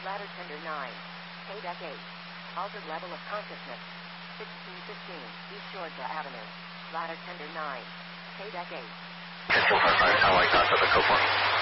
Ladder tender 9. KDEC 8. Altered level of consciousness. 1615 East Georgia Avenue. Ladder tender 9. KDEC 8. Control 55 Tower, I got the code 1.